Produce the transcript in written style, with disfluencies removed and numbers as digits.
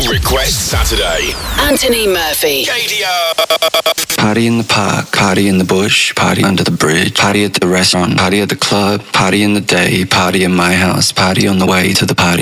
Request Saturday. Anthony Murphy. KDR. Party in the park, party in the bush, party under the bridge, party at the restaurant, party at the club, party in the day, party in my house, party on the way to the party.